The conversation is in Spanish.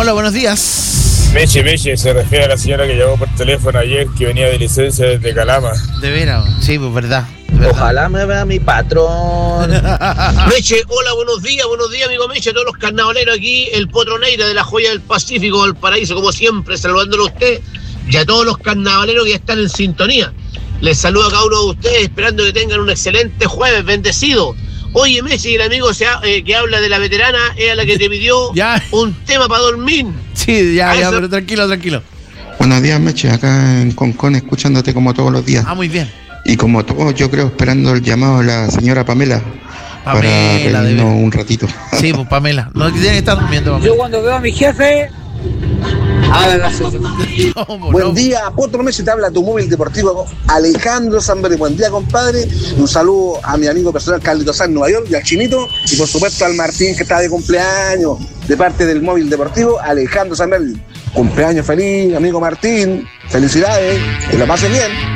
Hola, buenos días. Meche, se refiere a la señora que llamó por teléfono ayer que venía de licencia desde Calama. De veras, sí, pues verdad. Ojalá me vea mi patrón. Meche, hola, buenos días, amigo Meche, a todos los carnavaleros aquí, el Potro Neira de la Joya del Pacífico, Valparaíso, como siempre, saludándolo a usted y a todos los carnavaleros que ya están en sintonía. Les saludo a cada uno de ustedes, esperando que tengan un excelente jueves, bendecido. Oye, Meche, el amigo que habla de la veterana, es la que te pidió ya un tema para dormir. Sí, ya, pero tranquilo. Buenos días, Meche, acá en Concón, escuchándote como todos los días. Ah, muy bien. Y como todos, yo creo, esperando el llamado de la señora Pamela para reunirnos un ratito. Sí, pues Pamela, no tiene que estar durmiendo, Pamela. Yo cuando veo a mi jefe, Buen día, Potro Meche, te habla tu móvil deportivo Alejandro Zamberi. Buen día, compadre. Un saludo a mi amigo personal Carlitos San, Nueva York, y al Chinito, y por supuesto al Martín, que está de cumpleaños, de parte del móvil deportivo Alejandro Zamberi. Cumpleaños feliz, amigo Martín. Felicidades, que lo pasen bien.